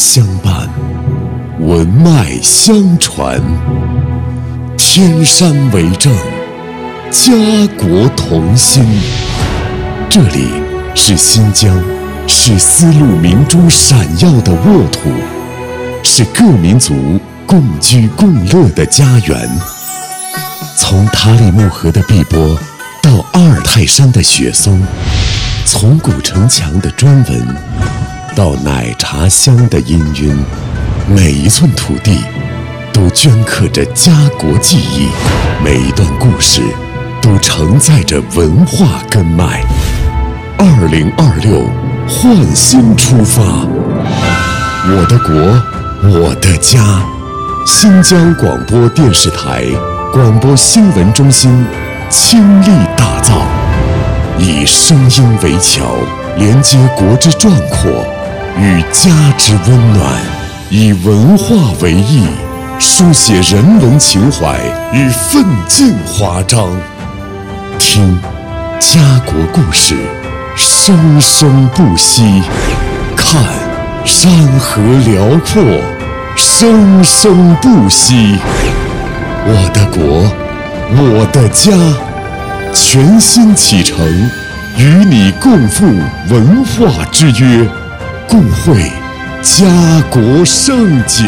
相伴，文脉相传，天山为证，家国同心。这里是新疆，是丝路明珠闪耀的沃土，是各民族共居共乐的家园。从塔里木河的碧波到阿尔泰山的雪松，从古城墙的砖纹到奶茶香的氤氲，每一寸土地都镌刻着家国记忆，每一段故事都承载着文化根脉。2026，焕新出发，我的国，我的家。新疆广播电视台广播新闻中心倾力打造，以声音为桥，连接国之壮阔与家之温暖，以文化为翼，书写人文情怀与奋进华章。听家国故事，生生不息；看山河辽阔，生生不息。我的国，我的家，全新启程，与你共赴文化之约，共绘家国盛景。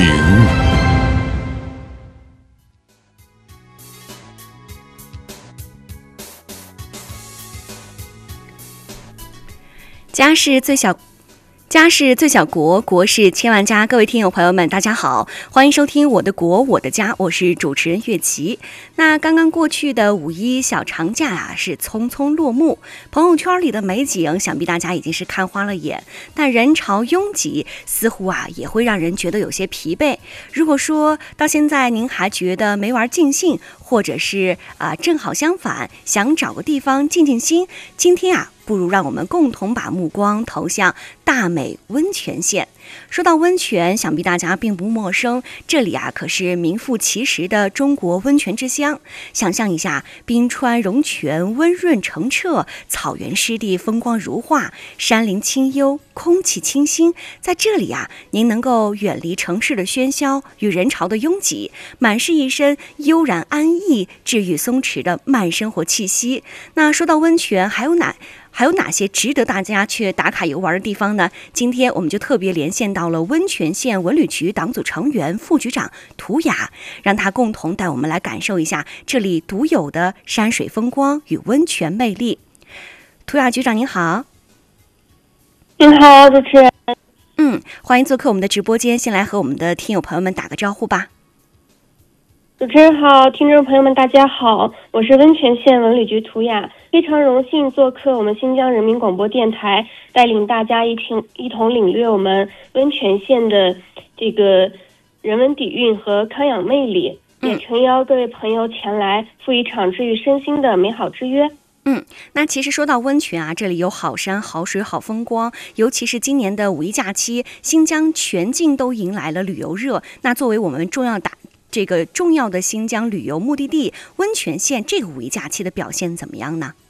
家是最小国，国是千万家。各位听友朋友们，大家好，欢迎收听我的国我的家，我是主持人岳琪。那刚刚过去的五一小长假啊，是匆匆落幕，朋友圈里的美景，想必大家已经是看花了眼。但人潮拥挤，似乎也会让人觉得有些疲惫。如果说到现在您还觉得没玩尽兴，或者是正好相反，想找个地方静静心，今天不如让我们共同把目光投向大美温泉县。说到温泉，想必大家并不陌生，这里可是名副其实的中国温泉之乡。想象一下，冰川融泉温润澄澈，草原湿地风光如画，山林清幽，空气清新。在这里您能够远离城市的喧嚣与人潮的拥挤，满是一身悠然安逸、治愈松弛的慢生活气息。那说到温泉，还有哪些值得大家去打卡游玩的地方呢？今天我们就特别连线到了温泉县文旅局党组成员、副局长涂雅，让他共同带我们来感受一下这里独有的山水风光与温泉魅力。涂雅局长您好。 您好，主持人。 欢迎做客我们的直播间，先来和我们的听友朋友们打个招呼吧。 主持人好，听众朋友们大家好，我是温泉县文旅局涂雅，非常荣幸做客我们新疆人民广播电台，带领大家一同领略我们温泉县的这个人文底蕴和康养魅力，也诚邀各位朋友前来赴一场治愈身心的美好之约。 那其实说到温泉这里有好山好水好风光，尤其是今年的五一假期，新疆全境都迎来了旅游热。那作为我们重要的新疆旅游目的地，温泉县这个五一假期的表现怎么样呢？